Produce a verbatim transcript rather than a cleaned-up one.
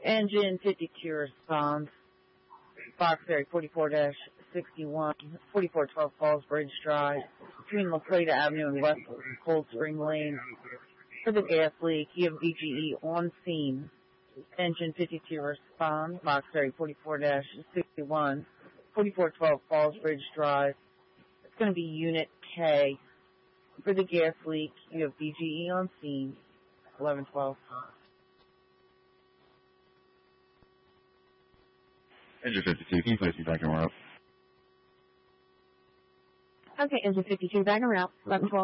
Engine fifty-two responds. Fox Ferry forty-four dash sixty-one, forty-four twelve Falls Bridge Drive, between La Plata Avenue and West Cold Spring Lane. For the gas leak, you have B G E on scene. Engine fifty-two responds. Fox Ferry forty-four dash sixty-one, forty-four twelve Falls Bridge Drive. It's going to be Unit K. For the gas leak, you have B G E on scene. eleven twelve. Engine fifty-two, can you place me back in route? Okay, engine fifty-two, back en route, eleven twelve.